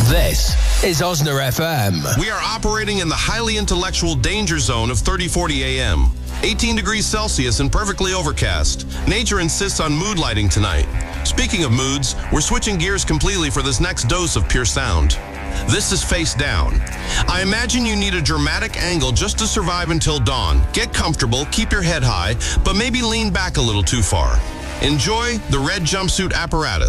This is Osner FM. We are operating in the highly intellectual danger zone of 3040 AM. 18 degrees Celsius and perfectly overcast. Nature insists on mood lighting tonight. Speaking of moods, we're switching gears completely for this next dose of pure sound. This is Face Down. I imagine you need a dramatic angle just to survive until dawn. Get comfortable, keep your head high, but maybe lean back a little too far. Enjoy the red jumpsuit apparatus.